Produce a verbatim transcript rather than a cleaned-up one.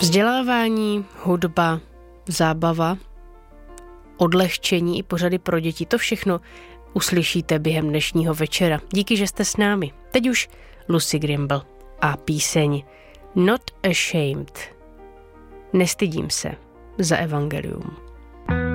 Vzdělávání, hudba, zábava, odlehčení i pořady pro děti, to všechno uslyšíte během dnešního večera. Díky, že jste s námi. Teď už Lucy Grimble a píseň Not Ashamed. Nestydím se za evangelium.